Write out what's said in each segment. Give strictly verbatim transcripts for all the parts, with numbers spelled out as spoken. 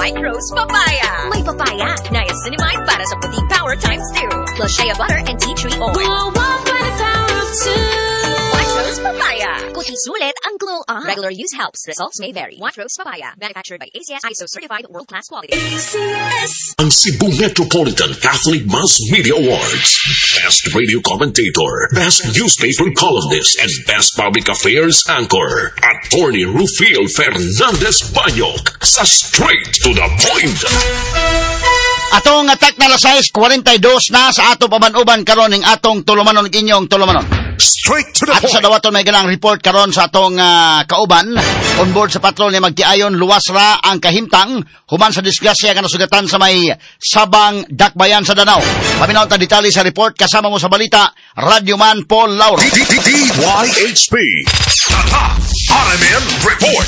White Rose Papaya. May papaya, niacinamide para sa puting power times two. Plus shea butter and tea tree oil. Glow up with the power of two. White Rose Papaya. Puti sulit ang glow up. Regular use helps. Results may vary. White Rose Papaya. Manufactured by A C S I S O certified world-class quality. A C S. Ang Cebu Metropolitan Catholic Mass Media Awards. Best Radio Commentator, Best Newspaper Columnist, and Best Public Affairs Anchor. Attorney Rufil Fernandez Banyok sa Straight to the Point. Atong attack na lasais, forty-two na sa ato paban-uban karon ning atong tulumanon inyong tulumanon. Straight to the At point. sa dawaton may ganang report karon sa atong uh, kauban on board sa patrol ni magtiayon luwas ra ang kahimtang human sa disgrasya nga nasugatan sa may Sabang Dakbayan sa Danau. Paminaw ta detalye sa report kasama mo sa balita Radyo Man Paul Lauro. D Y H P Tata R M N Report.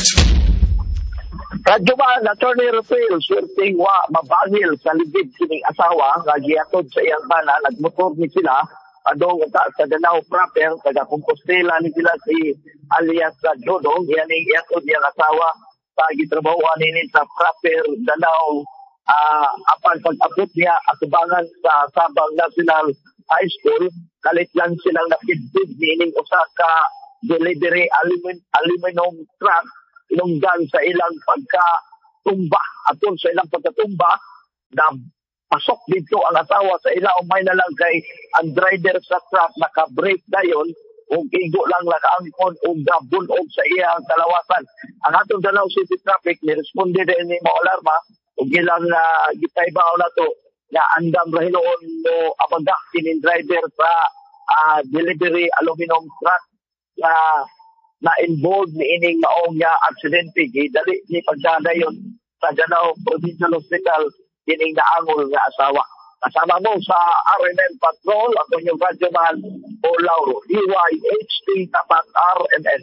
Radyo Man, Attorney Rufil, swerteng wa mabangil sa ligid sining asawa nga giatod sa iyang bana, nagmotor ni sila adong sa Danau proper, taga Compostela ni sila si alias sa Jodong, yan ang iatod iyang asawa sa gitrabahoan nini sa proper Danau, uh, apan pag-abot niya atubangan sa Sabang National High School, kalit lang silang nakidbid nining usa ka delivery alumin, aluminum truck ilunggan sa ilang pagkatumba. Atun sa ilang pagkatumba, na pasok dito ang asawa sa ilang umay na lang kay ang driver sa truck naka-brake dayon o kigo lang nakaangkon o gabunog sa iyang kalawasan. Ang atong Danau City Traffic niresponde din ni mga alarma o gilang uh, gitaybaw na to na andam rahiloon mo abagak kinin driver sa uh, delivery aluminum truck na uh, na involved ni ining maong nga aksidente gidali ni pagdadayon sa Danau Provincial Hospital ining naangol nga asawa. Kasama mo sa R M N Patrol ako yung Radyo Man Paul Lauro, D Y H T tapat R M N.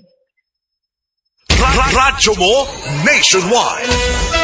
Radyo mo nationwide.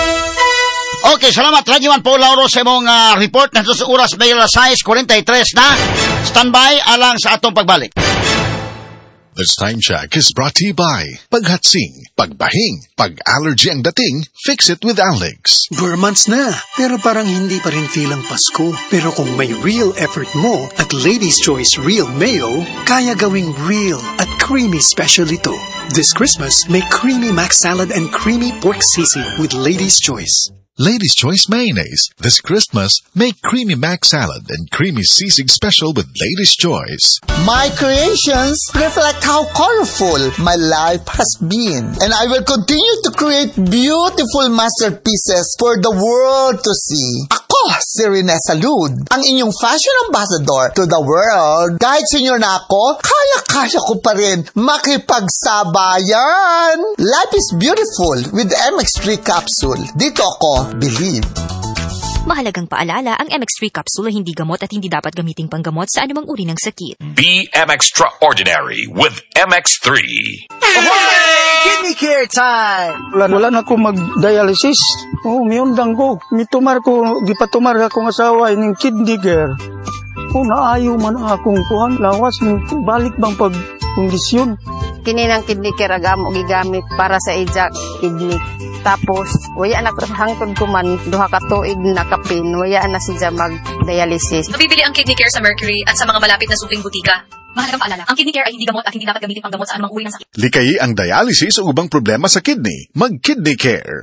Okay, salamat Radyo Man Paul Lauro sa imong uh, report na sa oras may alas forty-three na. Standby alang sa atong pagbalik. This time check is brought to you by Paghatsing, Pagbahing, Pag-allergy ang dating, fix it with Alex. Four months na, pero parang hindi pa rin feel ang Pasko. Pero kung may real effort mo at Lady's Choice Real Mayo, kaya gawing real at creamy special ito. This Christmas, may creamy mac salad and creamy pork sisig with Lady's Choice. Lady's Choice Mayonnaise. This Christmas, make creamy mac salad and creamy sisig special with Lady's Choice. My creations reflect how colorful my life has been. And I will continue to create beautiful masterpieces for the world to see. Ako, si Rene Salud, ang inyong fashion ambassador to the world. Kahit senior na ako, kaya-kaya ko pa rin makipagsabayan. Life is beautiful with M X three capsule. Dito ako, believe. Mahalagang paalala, ang M X three capsule ay hindi gamot at hindi dapat gamiting panggamot sa anumang uri ng sakit. Be M Extraordinary with M X three. Kidney care time! Wala, wala na ko mag-dialysis. Oh, miyundang ko. Mitumar ko, gipatumar akong asawa ining kidney care. Oh, naayo man akong kuhan. Lawas, balik bang pag-kondisyon. Kini ng kidney care agam o gigamit para sa ijak kidney. Tapos, waya na hangtod ko man, duha ka tuig na kapin, waya na siya mag-dialysis. Mabibili ang kidney care sa Mercury at sa mga malapit na suping butika. Mahalagang paalala, ang kidney care ay hindi gamot at hindi dapat gamitin pang gamot sa anumang uri ng sakit. Likayi ang dialysis o ubang problema sa kidney. Mag-Kidney Care.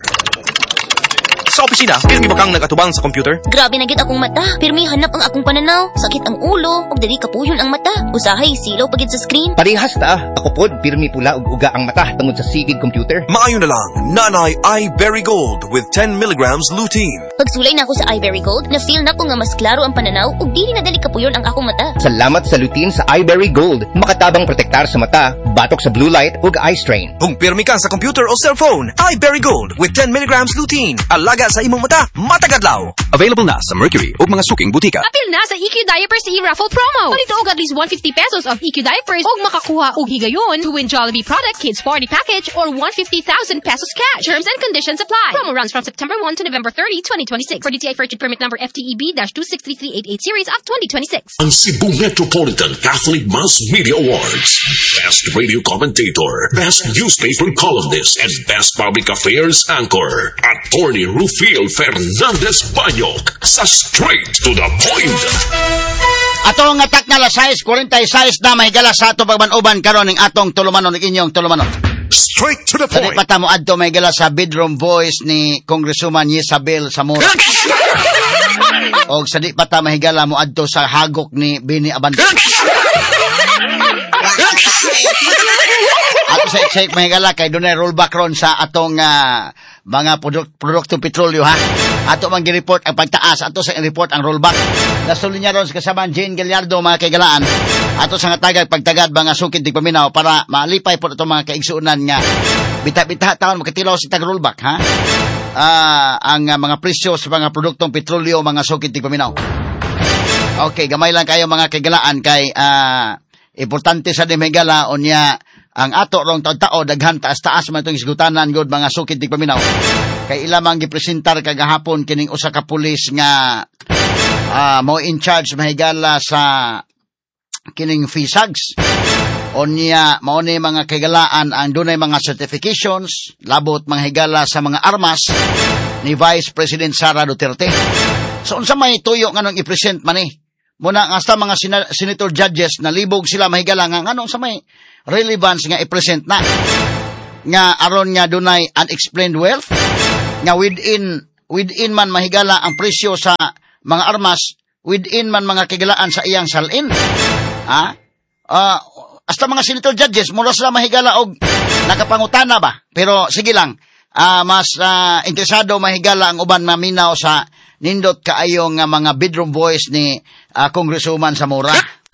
Sa opisina, pirmi ba kang nagatubang sa computer? Grabe na gid akong mata. Pirmi hanap ang akong pananaw. Sakit ang ulo, ug dali kapuyon ang mata. Usahay silaw pagid sa screen. Parehas ta. Ako pod pirmi pula ug uga ang mata tungod sa sigid computer. Maayo na lang, Nanay iBerry Gold with ten milligrams lutein. Pagsulay na ako sa iBerry Gold, na feel na ko nga mas klaro ang pananaw ug dili na dali kapuyon ang akong mata. Salamat sa lutein sa iBerry Gold. Makatabang protektar sa mata, batok sa blue light ug eye strain. Kung pirmi ka sa computer o cellphone, iBerry Gold with ten milligrams lutein. Alaga sa imong mata, matagadlaw. Available na sa Mercury o mga suking butika. Apil na sa E Q Diapers e-raffle promo. Palito og at least one hundred fifty pesos of E Q Diapers og makakuha og higayon to win Jollibee product kids party package or one hundred fifty thousand pesos cash. Terms and conditions apply. Promo runs from September first to November thirtieth, twenty twenty-six. For D T I Purchase Permit Number F T E B two six three three eight eight series of twenty twenty-six. Ang Cebu Metropolitan Catholic Mass Media Awards. Best Radio Commentator, Best Newspaper Columnist, and Best Public Affairs Anchor. Attorney Rufil Rufil Fernandez Banyok sa Straight to the Point. Atong atak na alas sais forty-six na mahigala sa ato pagbanuban karon ning atong tulumanon ning inyong tulumanon. Straight to the Point. Sa pata mo adto mahigala sa bedroom voice ni Congresswoman Isabel Zamora. Og sa di pata mahigala mo adto sa hagok ni Bini Abante. Ato sa check mahigala kay dunay rollback ron sa atong uh, mga produk produktong petrolyo ha. Ato man gi-report ang pagtaas, ato sa report ang rollback. Nasuli niya ron sa kasamang Jane Gallardo mga kaigalaan. Ato sa nga tagag pagtagad mga sukid di paminaw para malipay po itong mga kaigsuunan nga bita-bita taon makatilaw si tag rollback ha. Uh, ang uh, mga presyo sa mga produktong petrolyo mga sukid di paminaw. Okay, gamay lang kayo mga kaigalaan kay uh, importante sa dimegala o niya ang ato rong taon-tao daghan taas-taas man itong isgutanan god mga sukid di paminaw. Kay ilamang gipresentar kagahapon kining usa ka pulis nga uh, mo in charge mahigala sa kining F I S A Gs. O niya mao ni mga kagalaan ang dunay mga certifications labot mga higala sa mga armas ni Vice President Sara Duterte. So unsa may tuyo nganong i-present man ni? Muna nga sa mga sina- senator judges na libog sila mahigala nga nganong sa may relevance nga i-present na nga aron nga dunay unexplained wealth nga within within man mahigala ang presyo sa mga armas within man mga kagalaan sa iyang salin ha uh, hasta mga senator judges mura sila mahigala og nakapangutana ba pero sige lang uh, mas uh, interesado mahigala ang uban maminaw sa nindot kaayong uh, mga bedroom voice ni uh, Congresswoman Zamora.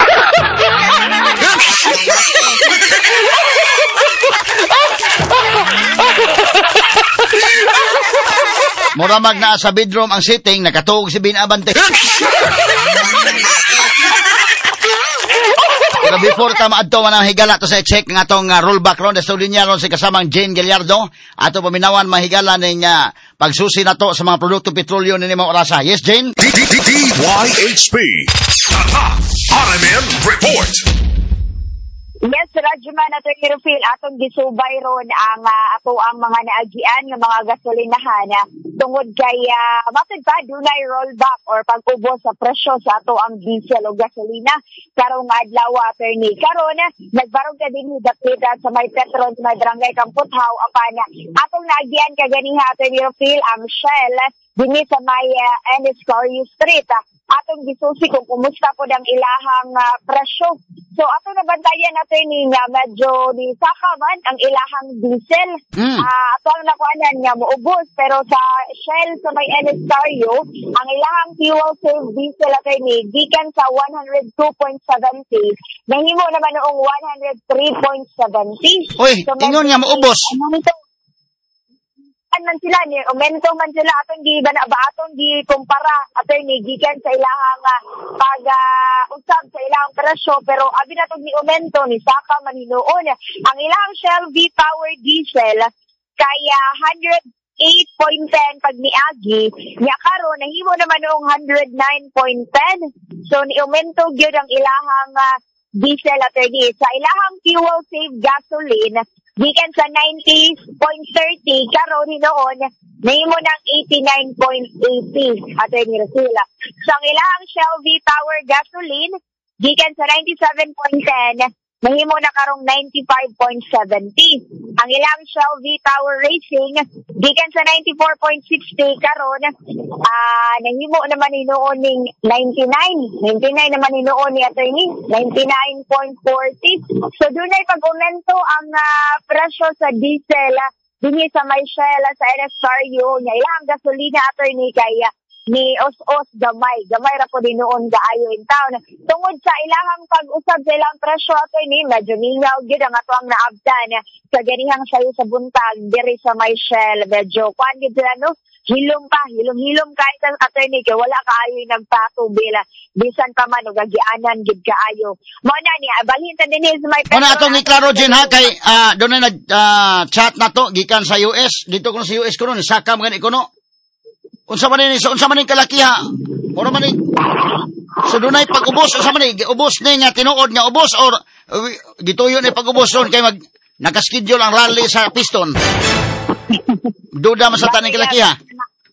Muramag na sa bedroom ang sitting, nakatuog si Bini Abante. Pero before ta maadto man ang higala to sa check ng atong uh, rollback ron, sa linya ron si kasamang Jane Gallardo, ato paminawan mahigala ning uh, pagsusi nato sa mga produkto petrolyo ni mga orasa. Yes, Jane? D Y H P Tata R M N Report. Yes, Rajuman, Atty. Rufil, atong gisubay ron ang uh, ato ang mga naagian ng mga gasolinahan uh, tungod kay uh, matod pa dunay rollback or pag-ubos sa presyo sa ato ang diesel o gasolina karong adlaw, attorney. Karon uh, nagbarog ka din hidapita sa may Petron sa may Barangay Kamputhaw apan uh, atong naagian kaganiha, Atty. Rufil, ang Shell dinhi sa may uh, Ennis Coryu Street. Uh, atong gisusi kung kumusta po ang ilahang uh, presyo. So ato nabantayan natin ni nga medyo ni saka man ang ilahang diesel. Mm. Uh, ato ang nakuanan nga moubos pero sa Shell sa may Ennis Coryu ang ilahang fuel save diesel atay ni gikan sa one hundred two point seven zero nahimo naman noong one hundred three point seven zero. Oy, so, ingon nga moubos. man sila ni aumento man sila atong gi ba atong gi kumpara attorney gikan sa ilahang uh, pag uh, usab sa ilahang presyo pero abi natong ni aumento ni saka man hinuon ang ilahang Shell V-Power diesel kaya one hundred eight point one zero pag niagi nya karon nahimo naman noong one hundred nine point one zero so ni aumento gyud ang ilahang uh, diesel attorney sa ilahang fuel save gasoline gikan sa ninety point three zero karon hinoon nahimo ng eighty-nine point eight zero attorney Rosila. Sa ilahang Shell V-Power gasoline gikan sa ninety-seven point one zero nahimo na karong ninety-five point seven zero. Ang ilang Shell V-Power Racing gikan sa ninety-four point six zero karon ah uh, nahimo naman hinoon ning ninety-nine ninety-nine naman hinoon ni attorney ninety-nine point four zero. So dunay pag-aumento ang uh, presyo sa diesel uh, dinhi sa may Shell sa Ennis Coryu nya ilang gasolina attorney kaya ni os-os gamay gamay ra po din noon gaayo in town tungod sa ilahang pag-usab sa ilang presyo attorney medyo mingaw gyud ang ato ang naabtan sa ganihang sayo sa buntag diri sa may Shell medyo kuan gyud sila no hilom pa hilom-hilom kahit ang attorney kay wala kaayo nagpatubila bisan pa man og agianan gid kaayo mo na ni abalhin ta dinhi sa may ano atong iklaro din ha kay uh, doon na nag uh, chat na to gikan sa U S dito ko sa U S kuno ni sakam gan ikono unsa man ni unsa man ni kalakiha ora man ni so dunay pag-ubos unsa man ni ubos ni nga tinuod nga ubos or uh, gituyo ni pag-ubos ron kay mag naka-schedule ang rally sa piston duda man sa taning kalakiha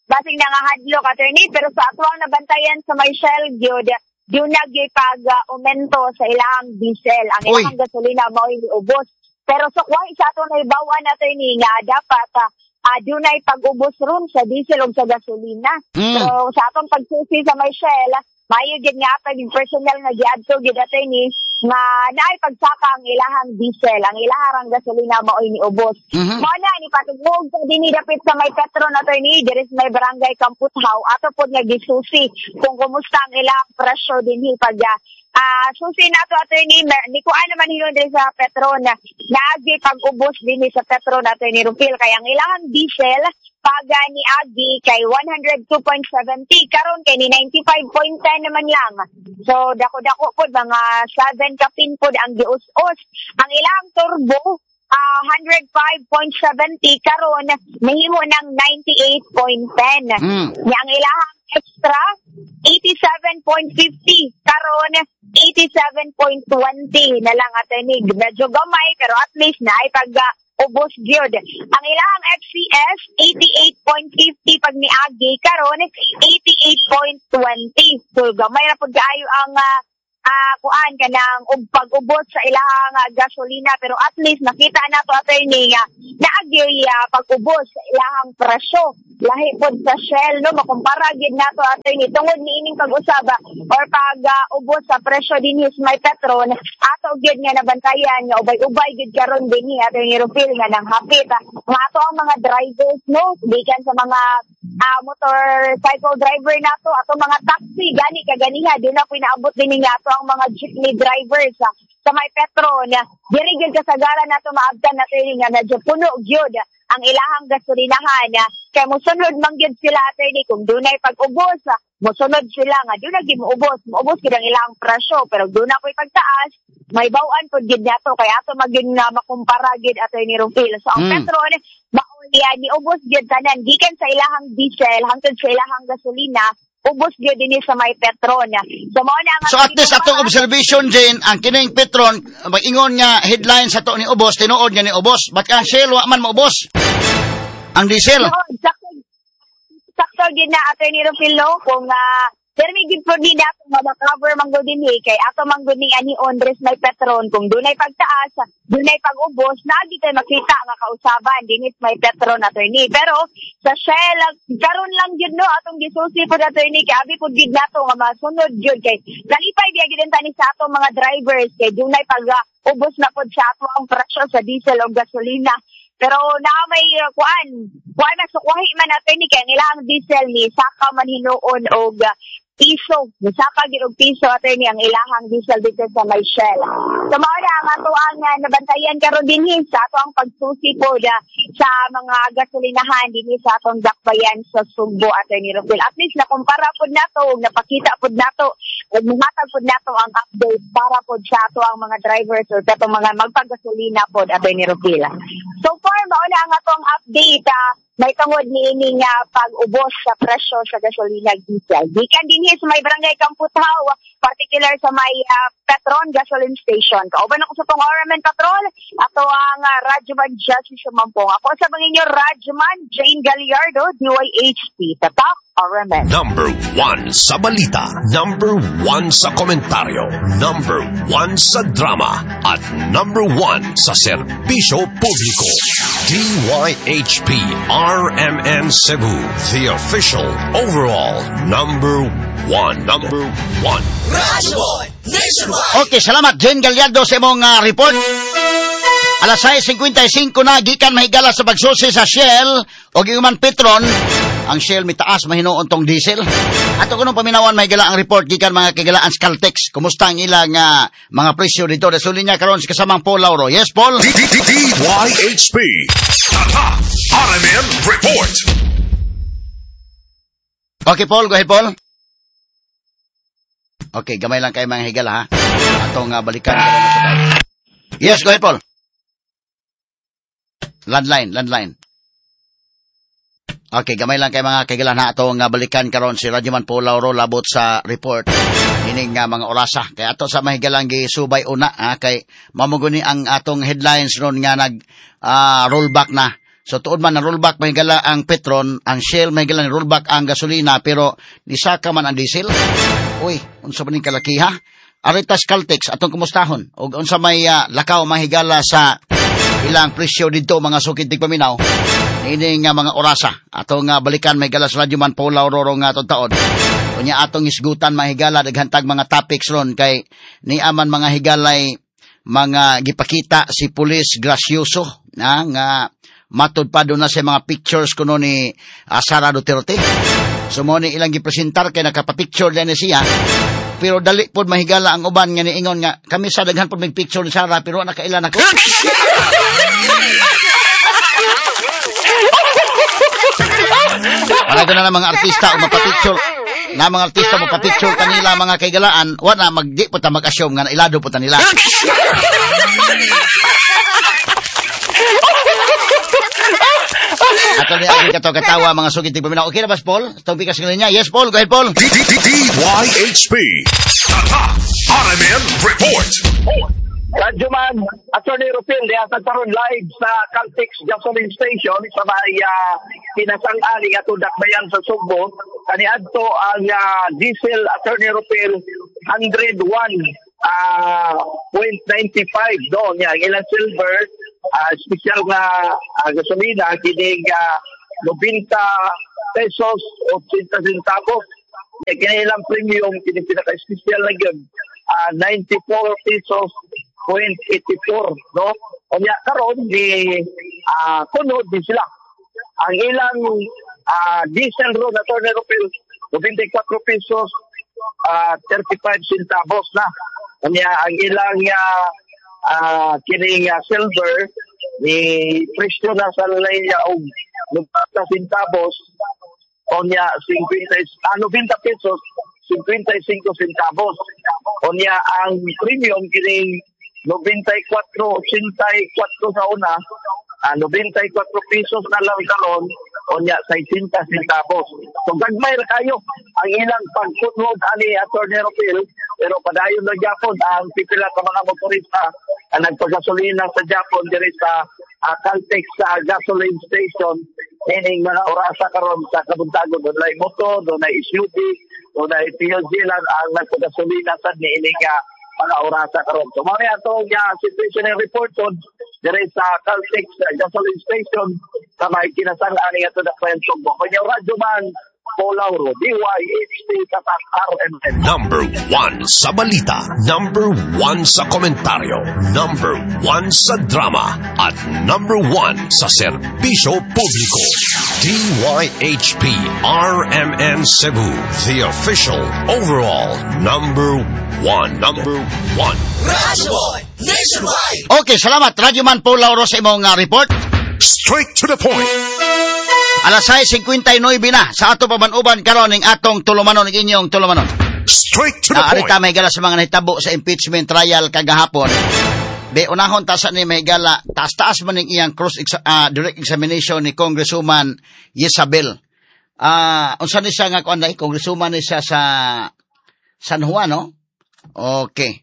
basing na nga hadlok, attorney, pero sa ato ang nabantayan sa may Shell, gyud, yun nagyoy pag-aumento sa ilahang diesel. Ang ilahang gasolina mo ubos. Pero sa kuha sa ato na ibawan attorney nga dapat uh, uh, dunay pag-ubos ron sa diesel o sa gasolina. Mm. So sa atong pagsusi sa may Shell, mayo gid nga pa yung personal nga giadto gid attorney nga naay pagsaka ang ilahang diesel, ang ilahang gasolina maoy ni ubos. Mm-hmm. Mo na ni patugmog sa dinhi dapit sa may Petron attorney, diri sa may barangay Kamputhaw, ato pod nga gisusi kung kumusta ang ilang presyo dinhi pag ah uh, susi nato attorney, ni ko ano man hinon diri sa Petron na naagi pag-ubos dinhi sa Petron attorney Rufil kay ang ilahang diesel paga ni Agi kay one hundred two point seven zero karon kay ni ninety-five point one zero naman lang. So dako-dako pod mga seven kapin pod ang gius-us. Ang ilang turbo uh, one hundred five point seven zero karon mahimo ng ninety-eight point one zero. Mm. Yang ilahang extra eighty-seven point five zero karon eighty-seven point one zero na lang attorney. Medyo gamay pero at least na ay pag ubos gyud. Ang ilahang F C S eighty-eight point five zero pag niagi karon eighty-eight point two zero. So gamay ra pud kaayo ang uh, uh, kuan kanang um, pag-ubos sa ilahang uh, gasolina pero at least nakita nato attorney nga naagi uh, pag-ubos sa ilahang presyo. Lahi pod sa Shell no makumpara gid nato attorney tungod niining pag-usaba or pag uh, ubos sa presyo dinhi sa may Petron ato gid nga nabantayan nga ubay-ubay gid karon dinhi attorney Rufil nga nang hapit uh, nga ato ang mga drivers no bikan sa mga uh, motorcycle driver nato ato mga taxi gani kaganiha di na pinaabot dinhi nga ato ang mga jeepney drivers uh, sa may Petron uh, diri gid kasagaran nato maabtan nato nga medyo puno gyud ang ilahang gasolinahan uh, kay mosunod man gyud sila attorney kung dunay pag-ubos uh, mosunod sila nga dunay gyud moubos moubos gid ang ilahang presyo pero dunay koy pagtaas may bawan pud gid nato kay ato magin na makumpara gid attorney Rufil. So ang mm. Petron maol yan ni ubos gid tanan gikan sa ilahang diesel hangtod sa ilahang gasolina ubos gyud dinhi sa may Petron. So mao na nga. So at least atong observation din ang kining Petron mag-ingon nga headline sa to ni ubos tinuod nga ni ubos but ang Shell wa man maubos. Ang diesel. No, sakto sakto gid na attorney Rufil no kung uh, pero may gid po din nato ma-cover man gud dinhi kay ato man gud ni ani Ondres may Petron kung dunay pagtaas dunay pag-ubos nagi tay makita nga kausaban dinhi may Petron attorney pero sa Shell karon lang gyud no atong gisusi pud attorney kay abi pud gid nato nga masunod gyud kay kalipay biya gid tani sa atong mga drivers kay dunay pag-ubos na pud sa ato ang presyo sa diesel o gasolina. Pero na may uh, kuan, kuan na sukuhi man natin ni kaya nilang diesel ni saka man hinuon og uh, piso, ni saka gid og piso atin ni ang ilahang diesel dito sa may Shell. So mao na ang ato ang uh, nabantayan karon dinhi sa ato ang pagsusi po uh, sa mga gasolinahan dinhi sa atong dakbayan sa Sugbo atin ni Rufil. At least na kumpara pud nato, napakita pud nato, ug matag pud nato ang update para pud sa ato ang mga drivers or ato mga magpagasolina pud atin ni Rufil. So far, mauna ang atong update, uh, may tungod ni ining uh, pag-ubos sa presyo sa gasolina diesel. Gikan din sa may barangay Kamputhaw, particular sa may uh, Petron gasoline station. Kauban ako sa itong R M N Patrol, ato ang uh, Radyoman Jesse Sumampong. Ako sa mga inyo, Radyoman Jane Gallardo, D Y H P, Tatak R M N. Number one sa balita, number one sa komentaryo, number one sa drama, at number one sa serbisyo publiko. D Y H P R M N Cebu, the official overall number one. Number one. Radyoman Nationwide. Okay, salamat Jane Gallardo sa imong uh, report. Alas sais fifty-five na gikan mahigala sa pagsusi sa Shell o giuman Petron. Ang Shell mitaas mahinuon tong diesel. Ato kunong paminawan mahigala ang report gikan mga kagalaan sa Caltex. Kumusta ang ilang uh, mga presyo dito? Resulin niya karon sa kasamang Paul Lauro. Yes, Paul? D Y H P Tata R M N Report. Okay, Paul. Go ahead, Paul. Okay, gamay lang kayo mga higala, ha? Atong uh, balikan. Yes, go ahead, Paul. Landline, landline. Okay, gamay lang kayo mga kaigalan, ha? Atong uh, balikan karon si Radyoman Paul Lauro labot sa report. Ining uh, mga orasa. Kaya ato sa mahigalang gisubay una, ha? Kay mamuguni ang atong headlines ron nga nag uh, rollback na So tuod man na rollback mahigala ang Petron, ang Shell mahigala ni rollback ang gasolina, pero nisaka man ang diesel. Uy, unsa man ning kalakiha? Aritas Caltex atong kumustahon og unsa may uh, lakaw mahigala sa ilang presyo didto mga sukid tigpaminaw. Ini nga mga orasa atong uh, balikan mahigala sa Radyo Man Paula Aurora nga atong taon. Unya atong isgutan mahigala daghantag mga topics ron kay ni aman mga higalay mga gipakita si Pulis Gracioso na nga matud pa doon na sa mga pictures kuno ni uh, Sara Duterte. So mo ni ilang gipresentar kay nakapapicture din siya. Pero dali pod mahigala ang uban nga niingon nga kami sa daghan pod may picture ni Sara pero nakailan ako. Para na ng mga artista o mapapicture na mga artista mapapicture kanila mga kaigalaan, wala magdi po ta mag-assume nga ilado po ta nila. Ato ni Abing kato katawa mga sugid tigpaminaw. Okay na ba, Paul? Itong pikas ka niya. Yes, Paul. Go ahead, Paul. D Y H P Tata R M N Report. Radyo Man, Attorney Rufil, diya sa karon live sa Caltex Gasoline Station sa may uh, pinasang-ali ato dakbayan sa Sugbo. Kaniadto ang uh, diesel, Attorney Rufil, one oh one point nine five doon. Ang ilang silver, uh, special na uh, gasolina, kinig uh, ninety pesos o eighty centavos. Kaya ilang premium, kinig pinaka-special na yun, uh, ninety-four pesos point eighty-four, no? Kanya karon di uh, kunod di sila. Ang ilang uh, diesel ro na Attorney Rufil, twenty-four pesos uh, thirty-five centavos na. Kanya ang ilang uh, uh, kining uh, silver ni presyo na sa laya og ninety centavos. Kanya ninety pesos fifty-five centavos. Kanya ang premium kining ninety-four eighty-four sa una, uh, ninety-four pesos na lang karon, o niya sixty centavos. So gagmay ra kayo ang ilang pagkunod ani Attorney Rufil, pero padayon na Japon ang pipila ka mga motorista na nagpagasolina sa Japon diri sa uh, Caltex sa gasoline station. Meaning mga orasa karon sa kabuntagon, doon na moto, doon na S U V, doon na P L G lang ang nagpagasolina sa niining mga orasa karon. So mao ato nga situation report on dire sa Caltex gasoline station sa may kinasang-ani ato na kwento mo. Kanya Radyo Man Polauro, D Y H P Tatak R M N. Number one sa balita, number one sa komentaryo, number one sa drama, at number one sa serbisyo publiko. D Y H P R M N Cebu, the official overall number one. Number one. Radyo Boy Nationwide. Okay, salamat. Radyo Man Polauro sa imong uh, report. Straight to the point. Alas sais fifty-nine na sa ato pabanuban karon ning atong tulumanon ning inyong tulumanon. Straight to the na, point. Arita may gala sa mga nahitabo sa impeachment trial kagahapon. Be unahon ta sa ni may gala taas-taas man ning iyang cross uh, direct examination ni Congresswoman Isabel. Ah, uh, unsa ni siya nga kuan dai Congresswoman ni siya sa San Juan, no? Okay.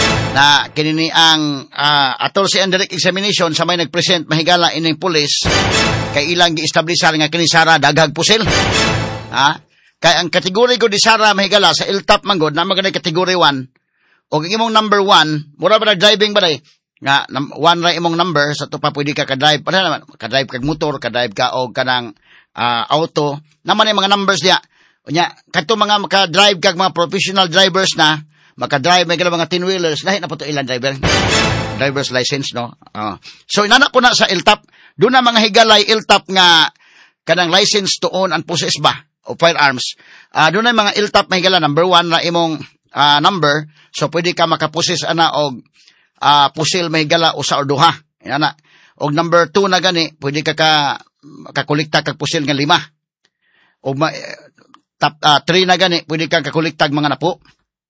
Na kinini ang uh, atol si direct examination sa may nagpresent mahigala ining pulis kay ilang gi-establishar nga kini Sara daghag pusil. Ha? Kay ang kategory ko di Sara mahigala sa L T A P manggod na magana category one o imong number one, mura ba na driving ba day? Nga one ra imong number sa to pa pwede ka ka-drive pa naman, ka-drive kag motor, ka-drive ka og kanang uh, auto. Naman yung mga numbers diya. Nya kadto mga maka-drive kag mga professional drivers na maka-drive may gala mga ten-wheelers, lahi na po ito ilang driver. Driver's license, no? Uh. So, inanak ko na sa L T A P. Doon na mga higalay L T A P nga kanang license to own and possess ba o firearms. Uh, doon na mga L T A P may higala. Number one na imong uh, number. So, pwede ka makapossess ana og uh, pusil may higala o sa orduha. Inana. Og number two na gani, pwede ka ka kakulikta kag pusil nga lima. Og ma, top uh, three na gani, pwede ka kakuliktag mga napo.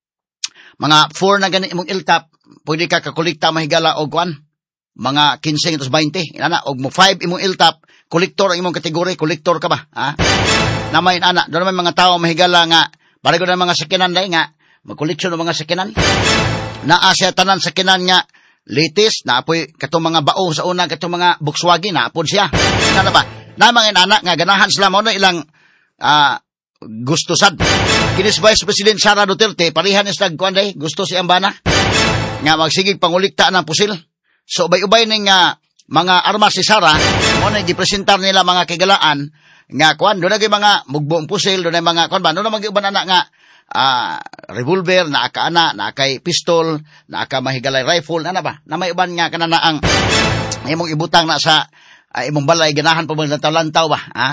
Mga four na gani imong L T A P, pwede ka kakulikta mahigala og kwan, mga fifteen to twenty. Inana, og mo five imong L T A P, kolektor ang imong kategory, kolektor ka ba? Ha? Namay ana, doon naman mga tao mahigala nga, barigo na mga sakinan dai nga, magkoleksyon ng mga sakinan. Naa siya tanan sakinan nga, litis, naapoy katong mga bao sa una, katong mga Volkswagen, naapod siya. Ano ba? Na mga inanak nga ganahan sila mo na ilang uh, gusto sad. Kinis Vice President Sara Duterte, parihan is nagkuhan day, gusto si Ambana nga magsigig pangulikta ng pusil. So ubay-ubay ning uh, mga armas si Sara, mo na gipresentar nila mga kigalaan nga kuan do na gyud mga mugboong pusil, do na mga kuan ba, do na mag-uban anak nga uh, revolver, na aka ana, na kay pistol, na aka mahigalay rifle, ana ba? Na may uban nga kanana ang imong ibutang na sa uh, imong balay ganahan pa mga lantaw-lantaw ba? Ha?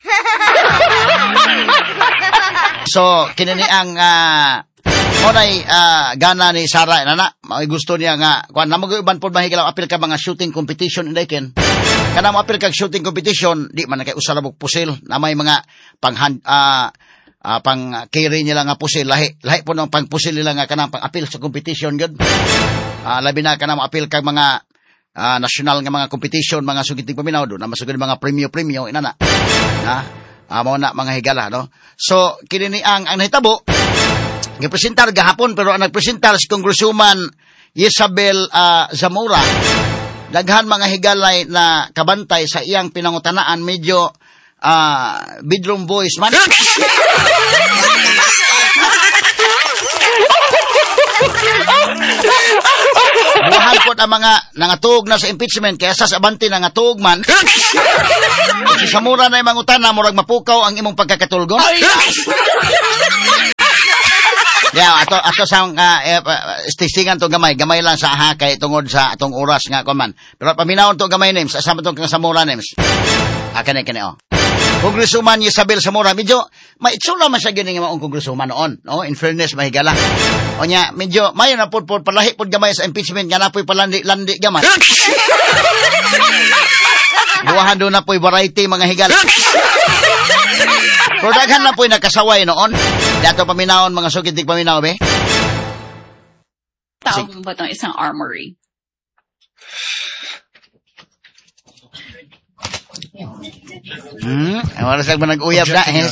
So kinini ang uh, monay uh, gana ni Sara nana, may gusto niya nga kuan na mag-uban pod mahigalaw apil ka mga shooting competition inday ken. Kana mo apil kag shooting competition, di man kay usa ra bug pusil na may mga pang uh, uh, pang carry nila nga pusil, lahi lahi po ng pang pusil nila nga kanang pang apil sa competition gud. Uh, labi na kana mo apil kag mga uh, national nga mga competition, mga sugiting paminaw do na masugod mga premyo-premyo inana. Ha? Uh, mo na mga higala no. So kini ang ang nahitabo gipresentar gahapon, pero ang nagpresentar si Congresswoman Isabel uh, Zamora. Daghan mga higalay na kabantay sa iyang pinangutanaan, medyo uh, bedroom voice man. Buhan po ang mga nangatug na sa impeachment, kaya sa abanti nangatug man. Si Zamora na yung mangutana, murag mapukaw ang imong pagkakatulgo. Yeah, ato ato sa uh, uh, stisingan to gamay, gamay lang sa ha kay tungod sa atong oras nga kuman. Pero paminawon to gamay names, asama to kang Zamora names. Ah, kani kani oh. Congresswoman Isabel Zamora, medyo maitsula man siya gini nga maong congresswoman noon, no? In fairness, mahigala. O nya, medyo mayo na pud pud palahi pud gamay sa impeachment nga napoy palandi-landi gamay. Buwahan do na po'y variety mga higala. Pero daghan na po'y nakasaway noon. Dato paminawon mga sugitig paminaw, be? Tawag mo ba itong isang armory? Hmm? Wala sa'g ba nag-uyab na? Eh?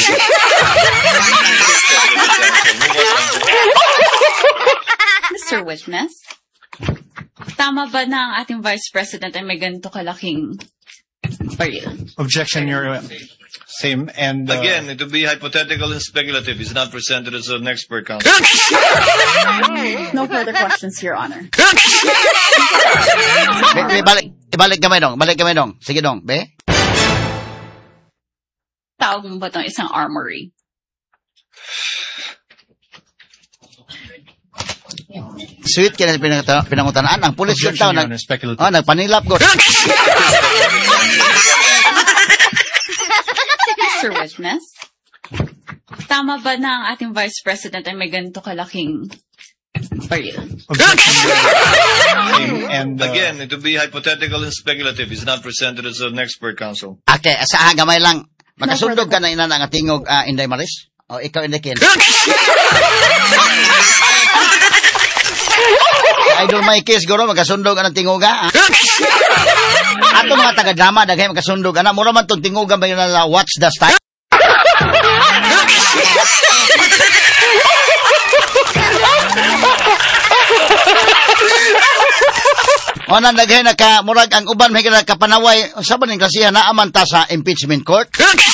Mister Witness, tama ba na ang ating Vice President ay may ganito kalaking baril? Objection, Your uh, same and uh, again, it would be hypothetical and speculative. It's not presented as an expert counsel. No further questions, Your Honor. Be, be, balik, balik gamay dong, balik gamay dong. Sige dong, be? Tawag mo ba itong isang armory? Sweet kaya pinang pinangutanaan ang pulis yung tao nag oh, nagpanilap ko. Mister Witness, tama ba na ang ating Vice President ay may ganito kalaking baril? And uh, again, it would be hypothetical and speculative. It's not presented as an expert counsel. Okay, sa gamay lang. Makasundog ka na ina nga tingog uh, Inday Maris? O ikaw Inday Ken? Idol Mikey siguro magkasundog ang tinguga. Ato mga taga-drama daghay magkasundog ana, mura man tong tinguga ba yun na Watch the Style? O nandagay na ka, murag ang uban may ka kapanaway, sa ba ning klasihan na amanta sa impeachment court?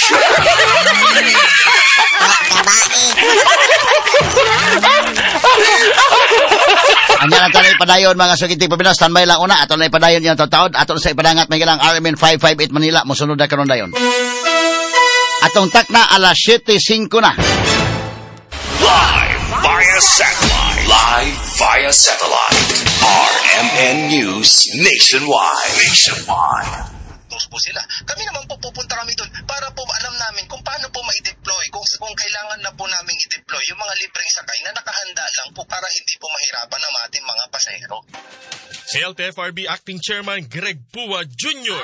Anya na tayo ipadayon mga sugiting pabinas, standby lang una, ato na ipadayon yung taon, ato na sa ipadangat may galang R M N five five eight Manila, musunod na karon dayon. Atong tak na alas siyete singko na. Live via satellite. Live via satellite. R M N News Nationwide. Nationwide. Po sila. Kami naman po pupunta kami doon para po alam namin kung paano po ma-deploy, kung, kung kailangan na po namin i-deploy yung mga libreng sakay na nakahanda lang po para hindi po mahirapan ang ating mga pasahero. Si L T F R B Acting Chairman Greg Pua Junior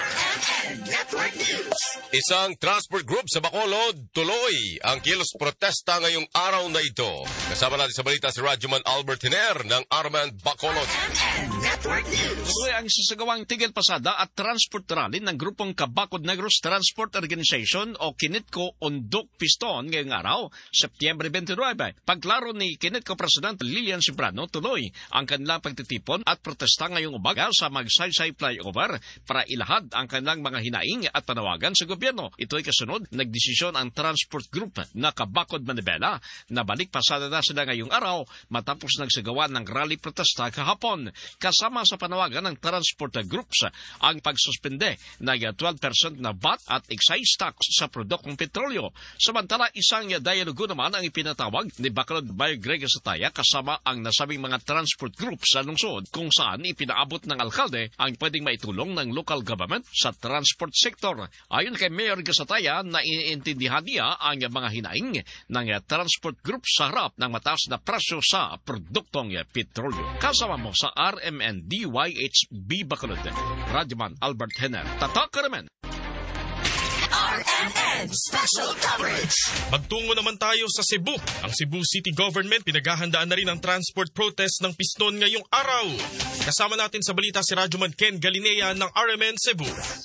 Isang transport group sa Bacolod, tuloy ang kilos protesta ngayong araw na ito. Kasama natin sa balita si Radyoman Albert Hiner ng Arman Bacolod. Network News. Tuloy ang sasagawang tigil pasada at transport rally ng grupong Kabakod Negros Transport Organization o Kinitco Ondok Piston ngayong araw, Setyembre twenty-nine. Paglaro ni Kinitco President Lilian Cibrano, tuloy ang kanilang pagtitipon at protesta ngayong umaga sa Magsaysay Flyover para ilahad ang kanilang mga hinaing at panawagan sa gobyerno. Ito'y kasunod, nagdesisyon ang transport group na Kabakod Manibela na balik pasada na sila ngayong araw matapos nagsagawa ng rally protesta kahapon. Kasama sa panawagan ng transport groups ang pagsuspende ng twelve percent na V A T at excise tax sa produktong petrolyo. Samantala, isang dialogo naman ang ipinatawag ni Bacolod Mayor Greg Sataya kasama ang nasabing mga transport groups sa lungsod kung saan ipinaabot ng alkalde ang pwedeng maitulong ng local government sa transport sector. Ayon kay Mayor Gasataya, naiintindihan niya ang mga hinaing ng transport group sa harap ng mataas na presyo sa produktong petrolyo. Kasama mo sa R M N D Y H B Bacolod, Radyoman Albert Henner. Tatak ka naman! R M N Special Coverage. Magtungo naman tayo sa Cebu. Ang Cebu City Government pinaghahandaan na rin ang transport protest ng piston ngayong araw. Kasama natin sa balita si Radyoman Ken Galinea ng R M N Cebu.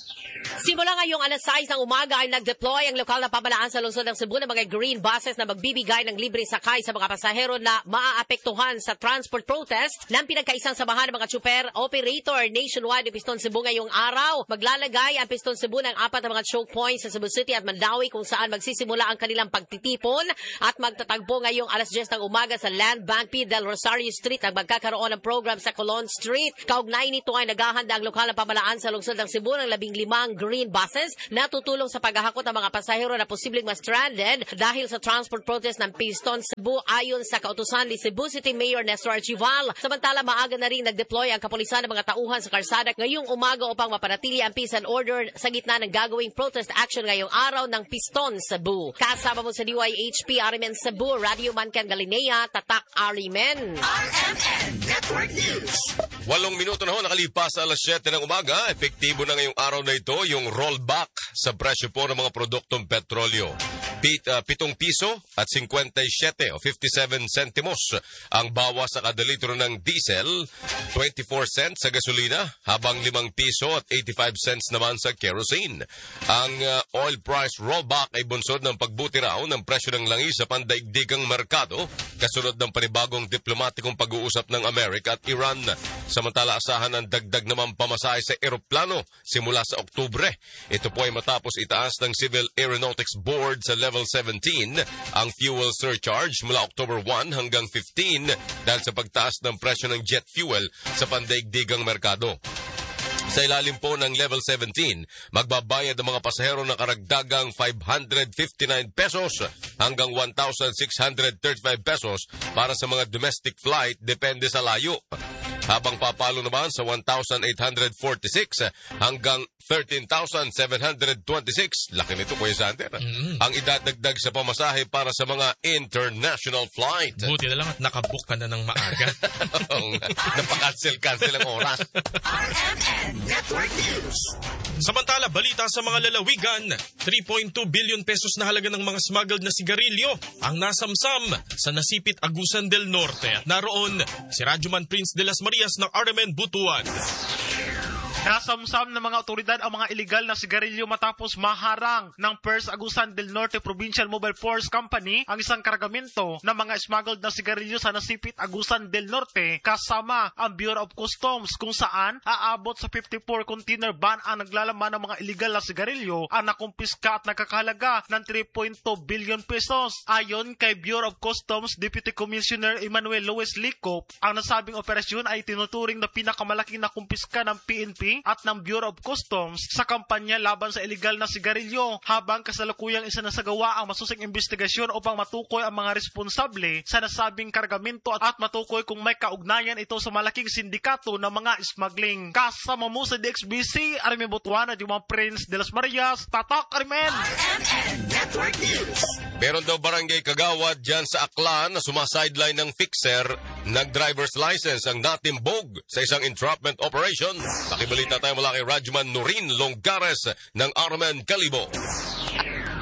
Simula ngayong alas sais ng umaga ay nag-deploy ang lokal na pamahalaan sa lungsod ng Cebu ng mga green buses na magbibigay ng libre sakay sa mga pasahero na maaapektuhan sa transport protest ng pinagkaisang samahan ng mga super operator nationwide ng Piston Cebu ngayong araw. Maglalagay ang Piston Cebu ng apat na mga choke points sa Cebu City at Mandawi kung saan magsisimula ang kanilang pagtitipon at magtatagpo ngayong alas diyes ng umaga sa Land Bank P. Del Rosario Street ang magkakaroon ng program sa Colon Street. Kaugnay nito ay naghahanda ang lokal na pamahalaan sa lungsod ng Cebu ng labing limang green buses na tutulong sa paghahakot ng mga pasahero na posibleng ma-stranded dahil sa transport protest ng Piston Cebu ayon sa kautusan ni Cebu City Mayor Nestor Archival. Samantala, maaga na rin nag-deploy ang kapulisan ng mga tauhan sa karsada ngayong umaga upang mapanatili ang peace and order sa gitna ng gagawing protest action ngayong araw ng Piston Cebu. Kasama mo sa D Y H P R M N Cebu, Radio Man Ken Galinea, Tatak R M N. R M N Network News. Walong minuto na ho nakalipas sa alas siyete ng umaga. Epektibo na ngayong araw na ito yung rollback sa presyo po ng mga produktong petrolyo. Pit, uh, pitong piso at fifty-seven o fifty-seven centimos ang bawas sa kada litro ng diesel, twenty-four cents sa gasolina, habang limang piso at eighty-five cents naman sa kerosene. Ang uh, oil price rollback ay bunsod ng pagbuti raw ng presyo ng langis sa pandaigdigang merkado, kasunod ng panibagong diplomatikong pag-uusap ng Amerika at Iran. Samantala, asahan ang dagdag naman pamasahe sa eroplano simula sa Oktubre. Ito po ay matapos itaas ng Civil Aeronautics Board sa level seventeen ang fuel surcharge mula October one hanggang fifteen dahil sa pagtaas ng presyo ng jet fuel sa pandaigdigang merkado. Sa ilalim po ng level seventeen, magbabayad ang mga pasahero ng karagdagang five hundred fifty-nine pesos hanggang one thousand six hundred thirty-five pesos para sa mga domestic flight depende sa layo. Habang papalo naman sa one thousand eight hundred forty-six hanggang thirteen thousand seven hundred twenty-six, laki nito Kuya Sander, mm-hmm. ang idadagdag sa pamasahe para sa mga international flight. Buti na lang at nakabook ka na ng maaga. Napakancel-cancel ang oras. R M N Network News. Samantala, balita sa mga lalawigan, three point two billion pesos na halaga ng mga smuggled na sigarilyo ang nasamsam sa Nasipit, Agusan del Norte. At naroon si Radyoman Prince de las Marias ng R M N Butuan. Nasamsam ng mga otoridad ang mga iligal na sigarilyo matapos maharang ng First Agusan del Norte Provincial Mobile Force Company ang isang kargamento ng mga smuggled na sigarilyo sa Nasipit, Agusan del Norte kasama ang Bureau of Customs kung saan aabot sa fifty-four container van ang naglalaman ng mga iligal na sigarilyo ang nakumpiska at nakakahalaga ng three point two billion pesos. Ayon kay Bureau of Customs Deputy Commissioner Emmanuel Luis Licop, ang nasabing operasyon ay tinuturing na pinakamalaking nakumpiska ng P N P at ng Bureau of Customs sa kampanya laban sa illegal na sigarilyo, habang kasalukuyang isinasagawa ang masusing investigasyon upang matukoy ang mga responsable sa nasabing kargamento at matukoy kung may kaugnayan ito sa malaking sindikato ng mga smuggling. Kasama mo sa D X B C, Armin Butuan at yung mga Prince de las Marias, Tatak Armin! R M N Network News. Meron daw barangay Kagawad dyan sa Aklan na sumasideline ng fixer, nag-driver's license ang natimbog sa isang entrapment operation. Nakibalita tayo mula kay Radyoman Norin Longgares ng R M N Calibo.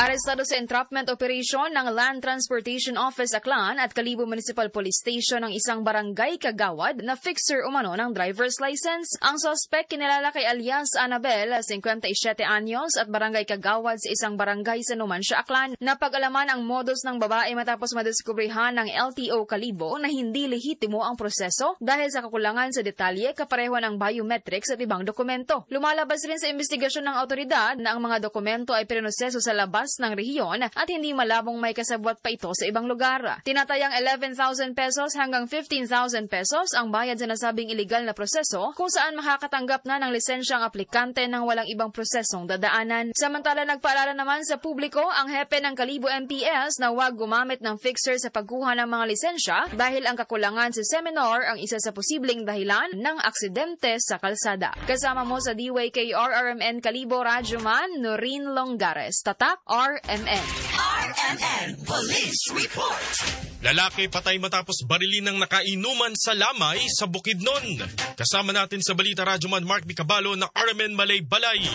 Arestado sa entrapment operation ng Land Transportation Office Aklan at Kalibo Municipal Police Station ang isang barangay kagawad na fixer umano ng driver's license. Ang suspect kinilala kay alias Annabel, fifty-seven anyos at barangay kagawad sa isang barangay sa Numancia, Aklan. Napag-alaman ang modus ng babae matapos madiskubrihan ng L T O Kalibo na hindi lehitimo ang proseso dahil sa kakulangan sa detalye, kapareho ng biometrics at ibang dokumento. Lumalabas rin sa investigasyon ng autoridad na ang mga dokumento ay prinoseso sa labas ng rehiyon at hindi malabong may kasabwat pa ito sa ibang lugar. Tinatayang eleven thousand pesos hanggang fifteen thousand pesos ang bayad sa nasabing iligal na proseso kung saan makakatanggap na ng lisensya ang aplikante ng walang ibang prosesong dadaanan. Samantala, nagpaalala naman sa publiko ang hepe ng Kalibo M P S na huwag gumamit ng fixer sa pagkuha ng mga lisensya dahil ang kakulangan sa seminar ang isa sa posibleng dahilan ng aksidente sa kalsada. Kasama mo sa D W K R R M N Kalibo Radyoman, Noreen Longares. Tatak R M N. R M N Police Report. Lalaki patay matapos barilin ng nakainuman sa Lamay sa Bukidnon. Kasama natin sa Balita Radyoman Mark Bicabalo ng R M N Malay Balay.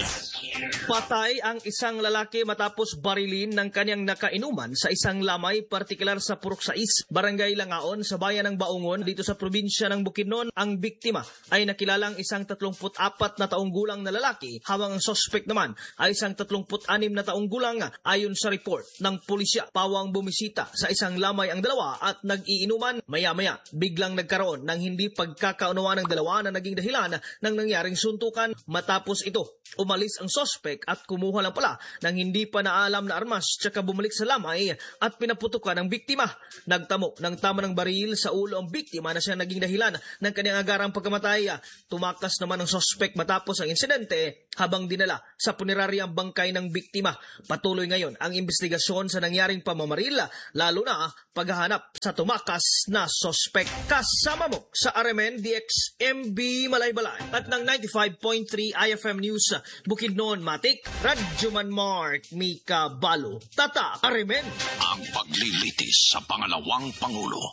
Patay ang isang lalaki matapos barilin ng kanyang nakainuman sa isang lamay, partikular sa Purok Sais, Barangay Langaon sa bayan ng Baungon dito sa probinsya ng Bukidnon. Ang biktima ay nakilalang isang thirty-four na taong gulang na lalaki, habang ang suspect naman ay isang thirty-six na taong gulang. Ayon sa report ng pulisya, pawang bumisita sa isang lamay ang dalawa at nag-iinuman. Maya-maya, biglang nagkaroon ng hindi pagkakaunawaan ng dalawa na naging dahilan ng nangyaring suntukan. Matapos ito, umalis ang suspect at kumuha lang pala ng hindi pa naalam na armas, tsaka bumalik sa lamay at pinaputukan ang biktima. Nagtamo ng tama ng baril sa ulo ang biktima na siya naging dahilan ng kanyang agarang pagkamatay. Tumakas naman ang suspect matapos ang insidente habang dinala sa punerarya ang bangkay ng biktima. Patuloy ngayon ang investigasyon sa nangyaring pamamaril, lalo na paghahanap sa tumakas na suspect. Kasama mo sa R M N D X M B Malaybalay at ng ninety-five point three I F M News Bukidnon, Matik, Radyoman Mark Bicabalo. Tata, R M N. Ang paglilitis sa pangalawang Pangulo.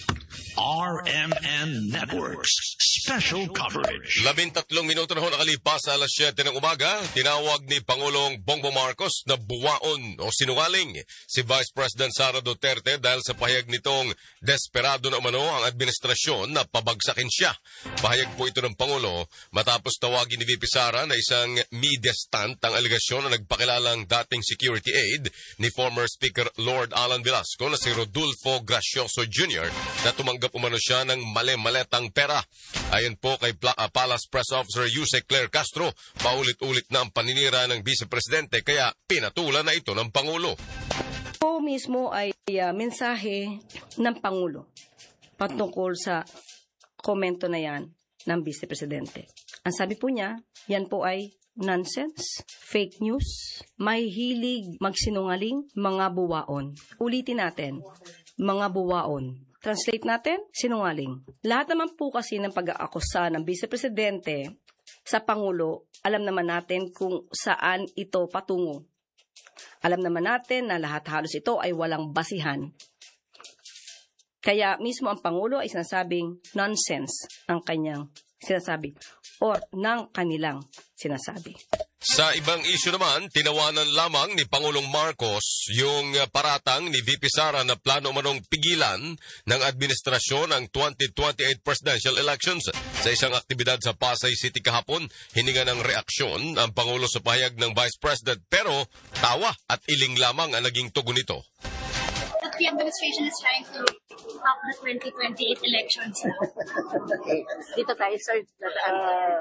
R M N Networks Special Coverage. Labintatlong minuto na ho nakalipas sa alas siyete ng umaga, tinawag ni Pangulong Bongbong Marcos na buwaon o sinungaling si Vice President Sara Duterte dahil sa pahayag nitong desperado na umano ang administrasyon na pabagsakin siya. Pahayag po ito ng Pangulo matapos tawagin ni V P Sara na isang media stunt ang alegasyon na nagpakilalang dating security aide ni former Speaker Lord Alan Velasco na si Rodolfo Gracioso Junior na tumanggap umano siya ng mali-maletang pera. Ayon po kay Pla- uh, Palace Press Officer Yusek Claire Castro, paulit-ulit na ang paninira ng Vice Presidente kaya pinatulan na ito ng Pangulo. Po mismo ay uh, mensahe ng Pangulo patungkol sa komento na yan ng Vice Presidente. Ang sabi po niya, yan po ay nonsense, fake news, may hilig magsinungaling, mga buwaon. Ulitin natin, mga buwaon. Translate natin, sinungaling. Lahat naman po kasi ng pag-aakusa ng Vice Presidente sa Pangulo, alam naman natin kung saan ito patungo. Alam naman natin na lahat halos ito ay walang basihan. Kaya mismo ang Pangulo ay sinasabing nonsense ang kanyang sinasabi or ng kanilang sinasabi. Sa ibang isyu naman, tinawanan lamang ni Pangulong Marcos yung paratang ni V P Sara na plano manong pigilan ng administrasyon ang twenty twenty-eight presidential elections. Sa isang aktibidad sa Pasay City kahapon, hininga ng reaksyon ang Pangulo sa pahayag ng Vice President pero tawa at iling lamang ang naging tugon nito. The administration is trying to stop the twenty twenty-eight elections now. Dito tayo, sir. Uh,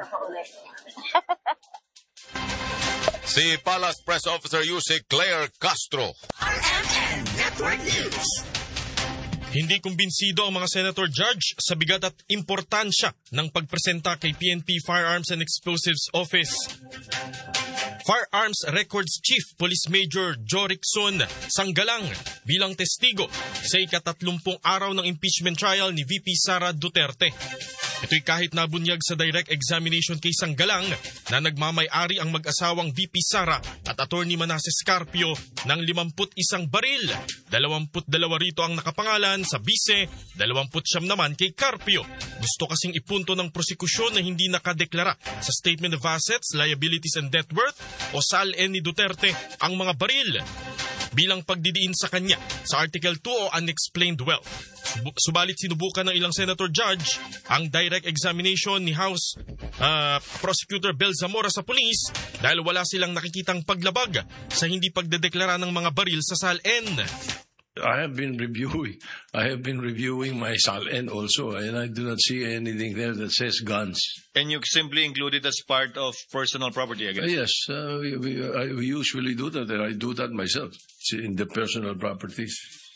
Si Palace Press Officer Yusek Claire Castro. R M N Network News. Hindi kumbinsido ang mga Senator Judge sa bigat at importansya ng pagpresenta kay P N P Firearms and Explosives Office. Firearms Records Chief Police Major Jorikson Sanggalang bilang testigo sa ikatatlumpung araw ng impeachment trial ni V P Sara Duterte. Ito'y kahit nabunyag sa direct examination kay Sanggalang na nagmamay-ari ang mag-asawang V P Sara at Attorney Manasseh Scarpio ng limampu't isang baril. Dalawamput dalawa rito ang nakapangalan sa bise, dalawamput siyam naman kay Carpio. Gusto kasing ipunto ng prosekusyon na hindi nakadeklara sa Statement of Assets, Liabilities and Net Worth o S A L N ni Duterte ang mga baril bilang pagdidiin sa kanya sa Article two o Unexplained Wealth. Subalit sinubukan ng ilang senator judge ang direct examination ni House uh, Prosecutor Bel Zamora sa pulis dahil wala silang nakikitang paglabag sa hindi pagdedeklara ng mga baril sa S A L N. I have been reviewing. I have been reviewing my S A L N also, and I do not see anything there that says guns. And you simply include it as part of personal property, I guess? Uh, yes, uh, we, we, I, we usually do that, and I do that myself in the personal properties.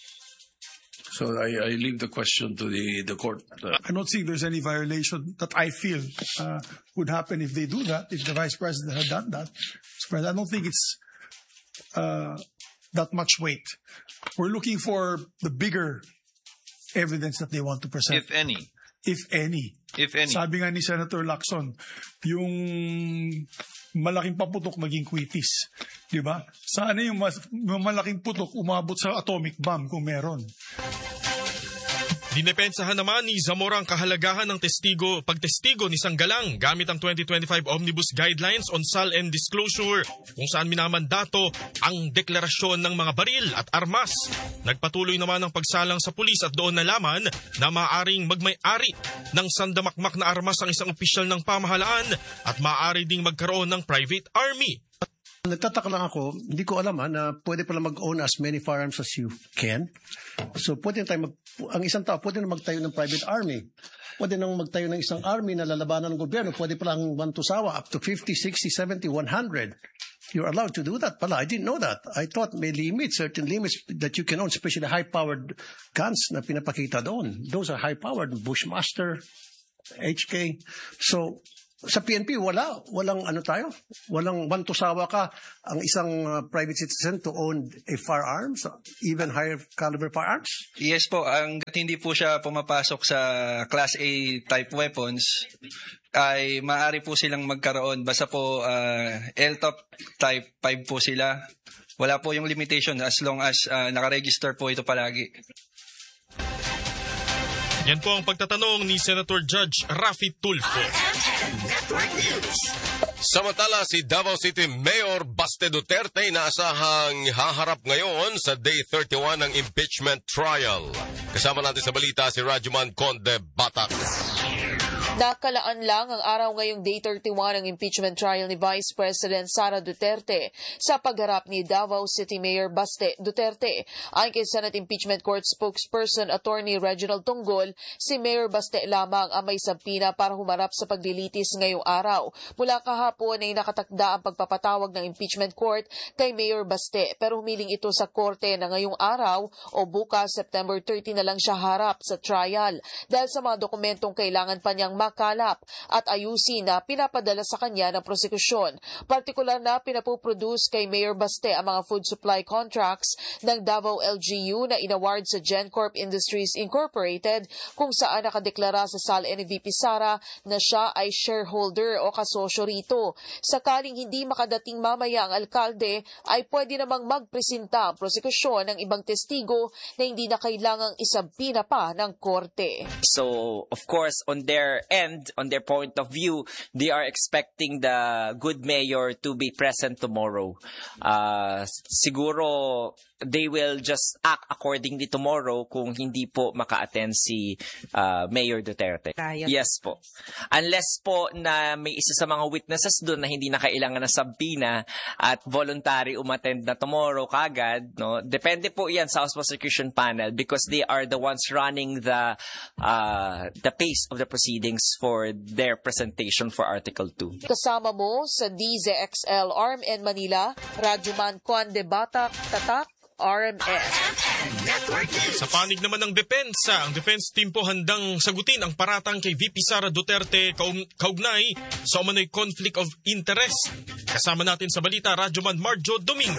So I, I leave the question to the, the court. Uh, I don't think there's any violation that I feel uh, would happen if they do that, if the Vice President had done that. I don't think it's uh, that much weight. We're looking for the bigger evidence that they want to present. If any. If any. If any. Sabi nga ni Senator Lacson, yung malaking paputok maging kwitis. Di ba? Sana yung, mas, yung malaking putok umabot sa atomic bomb kung meron. Dinepensahan naman ni Zamora ang kahalagahan ng testigo, pagtestigo ni Sanggalang gamit ang twenty twenty-five Omnibus Guidelines on S A L N Disclosure kung saan minamandato ang deklarasyon ng mga baril at armas. Nagpatuloy naman ang pagsalang sa pulis at doon nalaman na maaaring magmay-ari ng sandamakmak na armas ang isang opisyal ng pamahalaan at maaari ding magkaroon ng private army. Nagtataka lang ako, hindi ko alam ha, na pwede pala mag-own as many firearms as you can. So pwede na tayo, mag, ang isang tao, pwede na magtayo ng private army. Pwede na magtayo ng isang army na lalabanan ng gobyerno. Pwede pala ang mantusawa up to fifty, sixty, seventy, one hundred. You're allowed to do that pala. I didn't know that. I thought may limits, certain limits that you can own, especially high-powered guns na pinapakita doon. Those are high-powered, Bushmaster, H K. So, sa P N P, wala. Walang ano tayo. Walang bantusawa ka ang isang uh, private citizen to own a firearms, even higher caliber firearms? Yes po. Hanggat hindi po siya pumapasok sa Class A type weapons, ay maaari po silang magkaroon. Basta po uh, L T O P type five po sila. Wala po yung limitation as long as uh, nakaregister po ito palagi. Yan po ang pagtatanong ni Senator Judge Raffy Tulfo. Samantala, si Davao City Mayor Baste Duterte inaasahang haharap ngayon sa Day thirty-one ng impeachment trial. Kasama natin sa balita si Rajuman Conde Batak. Nakalaan lang ang araw ngayong Day thirty-one ng impeachment trial ni Vice President Sara Duterte sa pagharap ni Davao City Mayor Baste Duterte. Ayon kay Senate Impeachment Court spokesperson Attorney Reginald Tunggol, si Mayor Baste lamang ang may sabina para humarap sa paglilitis ngayong araw. Mula kahapon ay nakatakda ang pagpapatawag ng impeachment court kay Mayor Baste pero humiling ito sa korte na ngayong araw o bukas September thirty na lang siya harap sa trial dahil sa mga dokumentong kailangan pa niyang makalap at ayusin na pinapadala sa kanya ng prosekusyon. Partikular na pinapoproduce kay Mayor Baste ang mga food supply contracts ng Davao L G U na inaward sa GenCorp Industries Incorporated kung saan nakadeklara sa S A L N V P Sara na siya ay shareholder o kasosyo rito. Sakaling hindi makadating mamaya ang alkalde ay pwede namang magpresenta ang prosekusyon ng ibang testigo na hindi na kailangang isabina pa ng korte. So, of course, on their end, on their point of view, they are expecting the good mayor to be present tomorrow. Uh, siguro, they will just act accordingly tomorrow kung hindi po maka-attend si uh, Mayor Duterte. Kaya. Yes po. Unless po na may isa sa mga witnesses doon na hindi na kailangan ng sabina at voluntary umattend na tomorrow kagad, no? Depende po yan sa House Prosecution Panel because they are the ones running the uh, the pace of the proceedings for their presentation for Article two. Kasama mo sa D Z X L Arm and Manila, Rajuman Conde Batak, Tatak, R M N. Sa panig naman ng depensa, ang defense team po handang sagutin ang paratang kay V P Sara Duterte kaug- kaugnay sa umano'y conflict of interest. Kasama natin sa balita, Radyoman Marjo Domingo.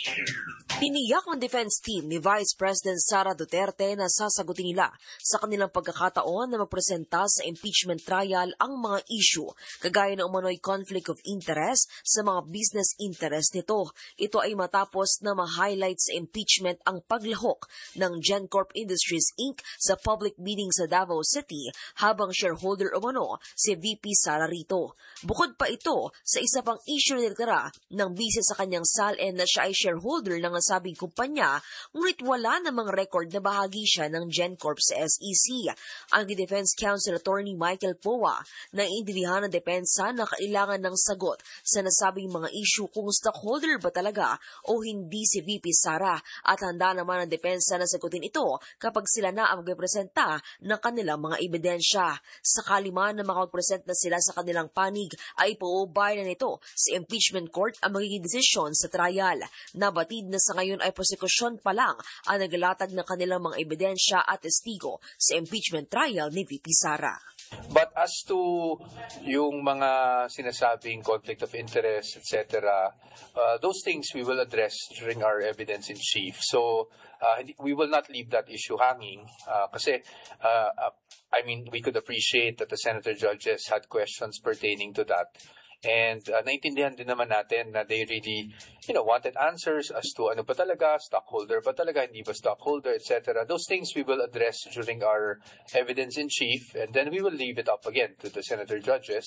Tiniyak ng defense team ni Vice President Sara Duterte na sasagutin nila sa kanilang pagkakataon na magpresenta sa impeachment trial ang mga issue kagaya ng umano'y conflict of interest sa mga business interest nito. Ito ay matapos na ma-highlight sa impeachment ang paglahok ng GenCorp Industries Incorporated sa public meeting sa Davao City habang shareholder umano si V P Sara rito. Bukod pa ito sa isa pang issue na nilitara ng bise sa kanyang S A L N na siya ay shareholder ng nasabing kumpanya, ngunit wala namang record na bahagi siya ng GenCorp sa S E C. Ang Defense Counsel Attorney Michael Powa naiintindihan ng depensa na kailangan ng sagot sa nasabing mga issue kung stockholder ba talaga o hindi si V P Sara at handa naman ang depensa na sagutin ito kapag sila na ang magpresenta ng kanilang mga ebidensya. Sakali man na makapagpresent na sila sa kanilang panig ay ipuubay na nito sa impeachment court ang magiging desisyon sa trial. Nabatid na sa ngayon ay prosekusyon pa lang ang naglatag ng kanilang mga ebidensya at testigo sa impeachment trial ni V P Sara. But as to yung mga sinasabing conflict of interest, et cetera, uh, those things we will address during our evidence in chief. So uh, we will not leave that issue hanging uh, kasi, uh, uh, I mean, we could appreciate that the senator judges had questions pertaining to that. And uh, naintindihan din naman natin na they really, you know, wanted answers as to ano ba talaga, stockholder ba talaga, hindi ba stockholder, et cetera. Those things we will address during our evidence in chief, and then we will leave it up again to the senator judges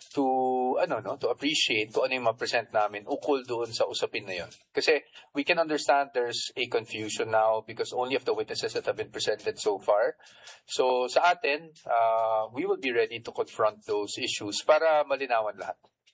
to, ano, no, to appreciate kung ano yung ma-present namin ukol doon sa usapin na yun. Kasi we can understand there's a confusion now because only of the witnesses that have been presented so far. So sa atin, uh, we will be ready to confront those issues para malinawan lahat.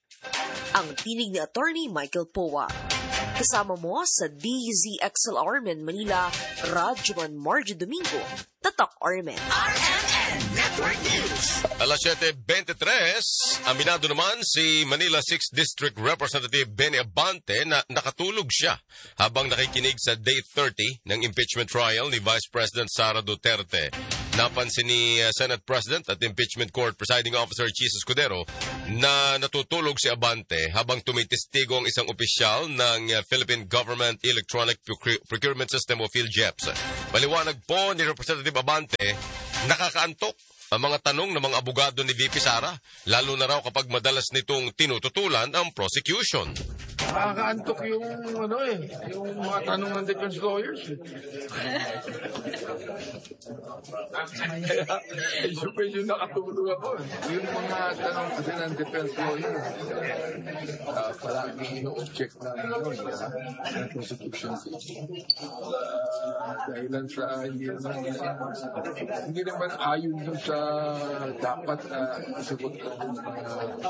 Ang tinig ni Attorney Michael Powa. Kasama mo sa D Z X L R M N Manila, Radyoman Marjo Domingo, Tatak R M N. R M N Network News. Alas siyete twenty-three, aminado naman si Manila sixth District Representative Benny Abante na nakatulog siya habang nakikinig sa Day thirty ng impeachment trial ni Vice President Sara Duterte. Napansin ni Senate President at Impeachment Court Presiding Officer Chis Escudero na natutulog si Abante habang tumitestigo ang isang opisyal ng Philippine Government Electronic Procurement System o PhilGEPS. Maliwanag po ni Representative Abante, nakakaantok ang mga tanong ng mga abogado ni V P Sara, lalo na raw kapag madalas nitong tinututulan ang prosecution. Nakakaantok yung ano eh, yung mga tanong ng defense lawyers. Kaya, medyo medyo nakatulog ako. Yung mga tanong kasi ng defense lawyers, uh, palagi ino-object na ano, ng prosecution. Uh, dahilan sa hindi naman, hindi naman ayon dun sa dapat na uh, isagot ng mga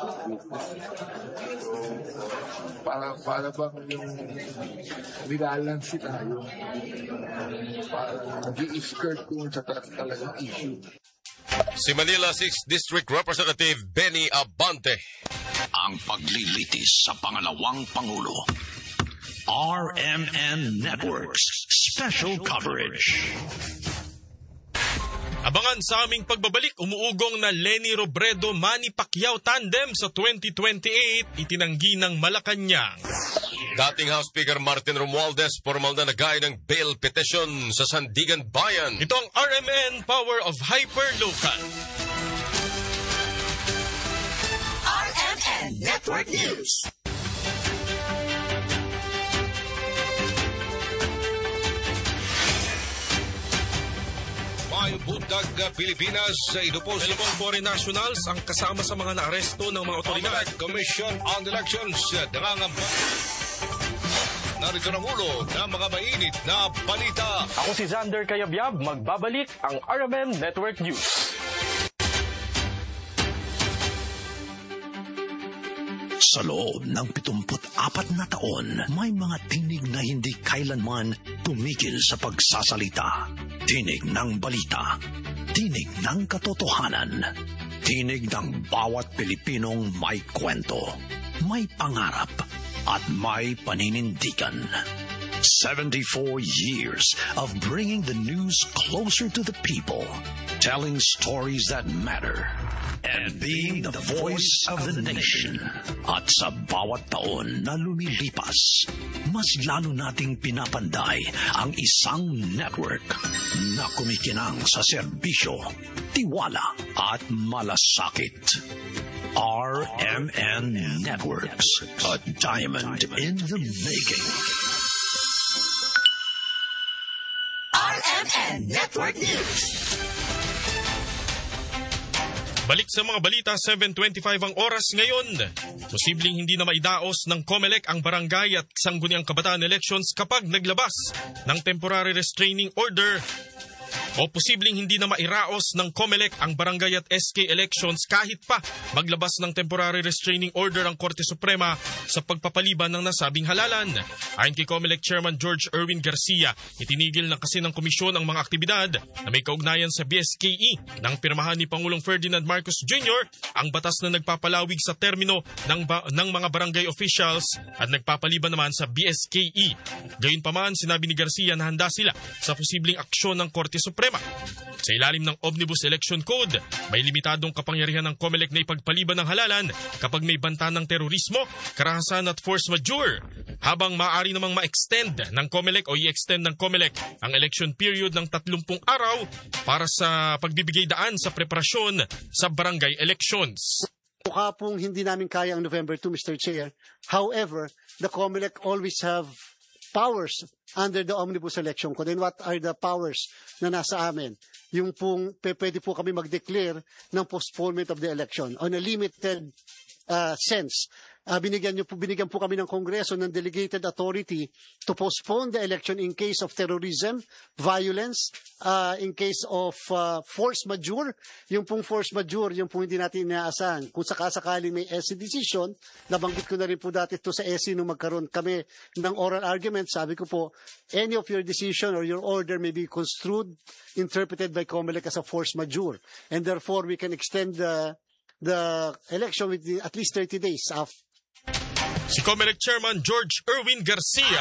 so, para para bang yung nilalance tayo para nag-i-skirt kung sa talagang issue. Si Manila sixth District Representative Benny Abante. Ang paglilitis sa pangalawang Pangulo. R M N Networks Special Coverage. Abangan sa aming pagbabalik, umuugong na Leni Robredo Manny Pacquiao tandem sa twenty twenty-eight, itinanggi ng Malacanang. Dating House Speaker Martin Romualdez, formal na nagay ng bail petition sa Sandigan Bayan. Ito ang R M N Power of Hyperlocal. R M N Network News. Mayong buntag Pilipinas sa idupos. Dalawang foreign nationals ang kasama sa mga naaresto ng mga otoridad. Commission on Elections nangangamba. Narito ang ulo ng mga mainit na balita. Ako si Xander Kayabyab, magbabalik ang R M N Network News. Sa loob ng pitungput apat na taon, may mga tinig na hindi kailanman tumigil sa pagsasalita. Tinig ng balita. Tinig ng katotohanan. Tinig ng bawat Pilipinong may kwento, may pangarap, at may paninindigan. seventy-four years of bringing the news closer to the people, telling stories that matter, and being the voice of the nation. At sa bawat taon na lumilipas, mas lalo nating pinapanday ang isang network na kumikinang sa serbisyo, tiwala at malasakit. R M N Networks, a diamond in the making. R M N Network News. Balik sa mga balita, seven twenty-five ang oras ngayon. Posibleng hindi na maidaos ng COMELEC ang barangay at sangguniang kabataan elections kapag naglabas ng temporary restraining order. O posibleng hindi na mairaos ng COMELEC ang barangay at S K elections kahit pa maglabas ng temporary restraining order ang Korte Suprema sa pagpapaliban ng nasabing halalan. Ayon kay COMELEC Chairman George Erwin Garcia, itinigil na kasi ng komisyon ang mga aktibidad na may kaugnayan sa B S K E nang pirmahan ni Pangulong Ferdinand Marcos Junior ang batas na nagpapalawig sa termino ng, ba- ng mga barangay officials at nagpapaliban naman sa B S K E. Gayunpaman, sinabi ni Garcia na handa sila sa posibleng aksyon ng Korte Suprema. Sa ilalim ng Omnibus Election Code, may limitadong kapangyarihan ng COMELEC na ipagpaliban ng halalan kapag may banta ng terorismo, karahasan at force majeure, habang maaari namang ma-extend ng COMELEC o i-extend ng COMELEC ang election period ng tatlumpung araw para sa pagbibigay daan sa preparasyon sa barangay elections. Mukha pong hindi namin kaya ang November two, Mister Chair. However, the COMELEC always have powers under the Omnibus Election Code. And what are the powers na nasa amin? Yung pong pwede po kami mag-declare ng postponement of the election on a limited uh, sense. Uh, binigyan, nyo po, binigyan po kami ng Kongreso ng delegated authority to postpone the election in case of terrorism, violence, uh, in case of uh, force majeure. Yung pong force majeure, yung pong hindi natin inaasahan. Kung sakasakaling may S C decision, nabanggit ko na rin po dati ito sa S C nung magkaroon kami ng oral argument. Sabi ko po, any of your decision or your order may be construed, interpreted by COMELEC as a force majeure. And therefore, we can extend the, the election with the, at least thirty days after. Si COMELEC Chairman George Erwin Garcia.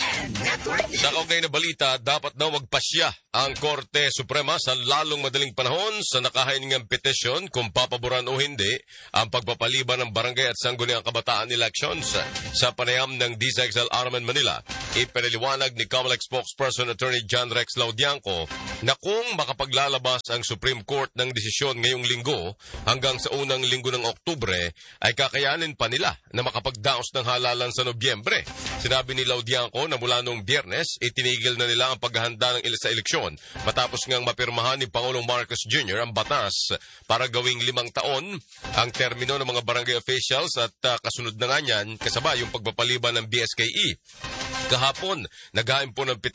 Sa kaugnay na balita, dapat daw magpasya ang Korte Suprema sa lalong madaling panahon sa nakahiningang petisyon kung papaboran o hindi ang pagpapaliban ng barangay at sangguniang kabataan elections. Sa panayam ng D S X L Araman Manila, ipinaliwanag ni COMELEC spokesperson Attorney John Rex Laudianco na kung makapaglalabas ang Supreme Court ng desisyon ngayong linggo hanggang sa unang linggo ng Oktubre, ay kakayanin pa nila na makapagdaos ng halalan sa Nobyembre. Sinabi ni Laudianco na mula noong Biyernes, itinigil na nila ang paghahanda ng ila sa eleksyon matapos ngang mapirmahan ni Pangulong Marcos Junior ang batas para gawing limang taon ang termino ng mga barangay officials at uh, kasunod na nga niyan kasabay yung pagpapaliban ng B S K E. Kahapon, naghain po ng